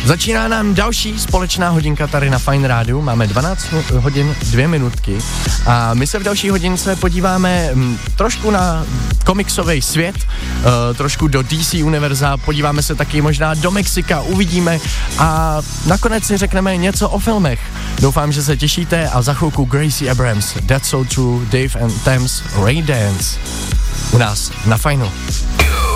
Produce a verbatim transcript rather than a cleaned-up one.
Začíná nám další společná hodinka tady na Fajn rádiu, máme dvanáct hodin, dvě minutky a my se v další hodince podíváme m, trošku na komiksový svět, uh, trošku do D C univerza, podíváme se taky možná do Mexika, uvidíme a nakonec si řekneme něco o filmech. Doufám, že se těšíte a za chvilku Gracie Abrams, That's So True, Dave and Thames, Ray Dance u nás na Fajnu.